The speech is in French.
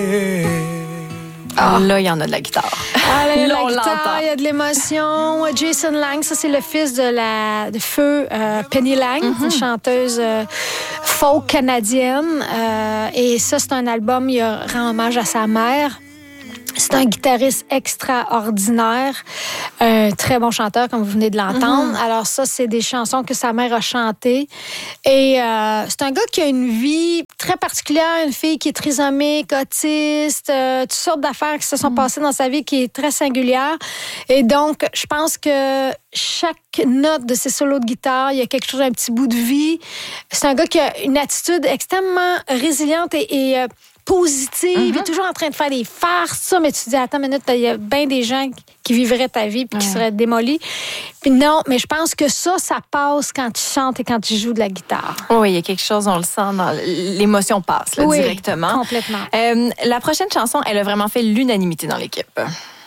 Là, il y en a de la guitare. Il y a de Là, on la guitare, l'entend. il y a de l'émotion. Jason Lang, ça, c'est le fils de Feu Penny Lang, une chanteuse folk canadienne. Et ça, c'est un album, il rend hommage à sa mère. C'est un guitariste extraordinaire, un très bon chanteur, comme vous venez de l'entendre. Alors ça, c'est des chansons que sa mère a chantées. Et c'est un gars qui a une vie très particulière, une fille qui est trisomique, autiste, toutes sortes d'affaires qui se sont passées dans sa vie qui est très singulière. Et donc, je pense que chaque note de ses solos de guitare, il y a quelque chose, un petit bout de vie. C'est un gars qui a une attitude extrêmement résiliente et positive, il est toujours en train de faire des farces, ça, mais tu te dis, attends une minute, il y a bien des gens qui vivraient ta vie puis qui seraient démolis. Puis non, mais je pense que ça passe quand tu chantes et quand tu joues de la guitare. Oui, il y a quelque chose, on le sent, l'émotion passe là, oui, directement. Complètement. La prochaine chanson, elle a vraiment fait l'unanimité dans l'équipe.